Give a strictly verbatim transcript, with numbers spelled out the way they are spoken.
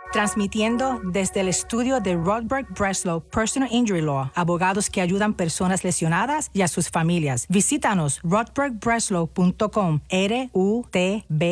Transmitiendo desde el estudio de Rodberg Breslow Personal Injury Law, abogados que ayudan personas lesionadas y a sus familias. Visítanos rodberg breslow punto com, R U T B